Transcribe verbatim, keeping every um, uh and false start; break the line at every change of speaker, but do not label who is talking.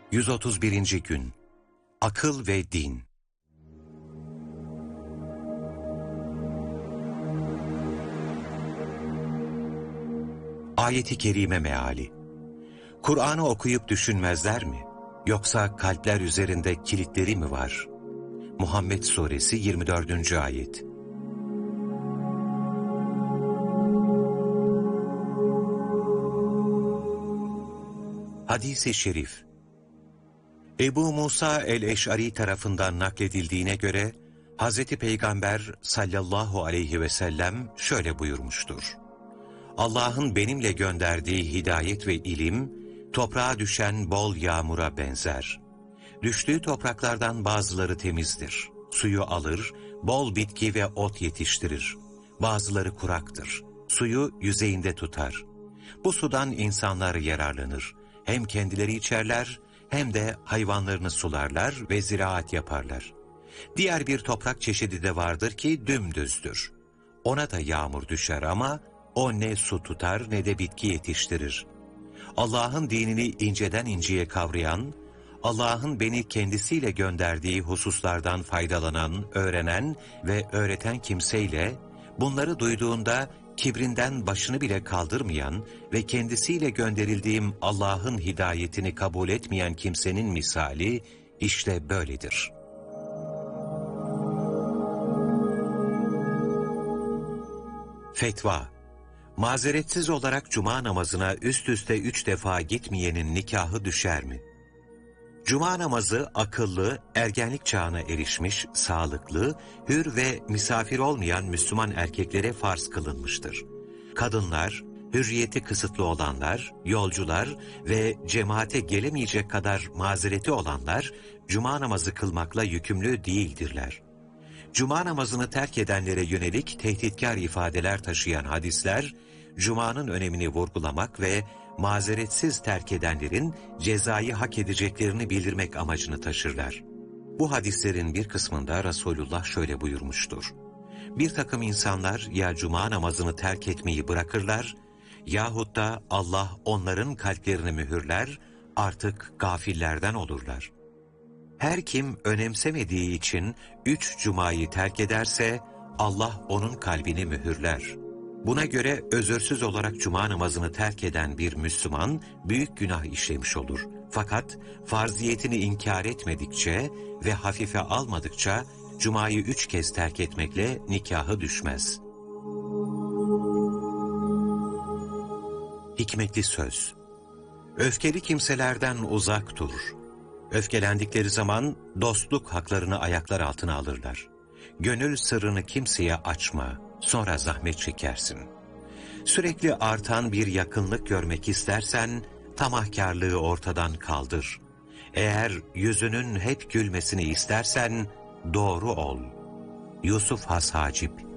yüz otuz birinci gün. Akıl ve din. Ayet-i kerime meali. Kur'an'ı okuyup düşünmezler mi? Yoksa kalpler üzerinde kilitleri mi var? Muhammed Suresi yirmi dördüncü ayet. Hadis-i şerif. Ebu Musa el-Eş'ari tarafından nakledildiğine göre Hazreti Peygamber sallallahu aleyhi ve sellem şöyle buyurmuştur: Allah'ın benimle gönderdiği hidayet ve ilim, toprağa düşen bol yağmura benzer. Düştüğü topraklardan bazıları temizdir, suyu alır, bol bitki ve ot yetiştirir. Bazıları kuraktır, suyu yüzeyinde tutar. Bu sudan insanlar yararlanır, hem kendileri içerler, hem de hayvanlarını sularlar ve ziraat yaparlar. Diğer bir toprak çeşidi de vardır ki dümdüzdür. Ona da yağmur düşer ama o ne su tutar ne de bitki yetiştirir. Allah'ın dinini inceden inceye kavrayan, Allah'ın beni kendisiyle gönderdiği hususlardan faydalanan, öğrenen ve öğreten kimseyle, bunları duyduğunda kibrinden başını bile kaldırmayan ve kendisiyle gönderildiğim Allah'ın hidayetini kabul etmeyen kimsenin misali işte böyledir. Fetva: Mazeretsiz olarak cuma namazına üst üste üç defa gitmeyenin nikahı düşer mi? Cuma namazı akıllı, ergenlik çağına erişmiş, sağlıklı, hür ve misafir olmayan Müslüman erkeklere farz kılınmıştır. Kadınlar, hürriyeti kısıtlı olanlar, yolcular ve cemaate gelemeyecek kadar mazereti olanlar, cuma namazı kılmakla yükümlü değildirler. Cuma namazını terk edenlere yönelik tehditkar ifadeler taşıyan hadisler, Cuma'nın önemini vurgulamak ve mazeretsiz terk edenlerin cezayı hak edeceklerini bildirmek amacını taşırlar. Bu hadislerin bir kısmında Resulullah şöyle buyurmuştur: Bir takım insanlar ya Cuma namazını terk etmeyi bırakırlar, yahut da Allah onların kalplerini mühürler, artık gafillerden olurlar. Her kim önemsemediği için üç cumayı terk ederse, Allah onun kalbini mühürler. Buna göre özürsüz olarak cuma namazını terk eden bir Müslüman büyük günah işlemiş olur. Fakat farziyetini inkar etmedikçe ve hafife almadıkça cumayı üç kez terk etmekle nikahı düşmez. Hikmetli söz. Öfkeli kimselerden uzak dur. Öfkelendikleri zaman dostluk haklarını ayaklar altına alırlar. Gönül sırrını kimseye açma, sonra zahmet çekersin. Sürekli artan bir yakınlık görmek istersen, tamahkârlığı ortadan kaldır. Eğer yüzünün hep gülmesini istersen, doğru ol. Yusuf Has Hacip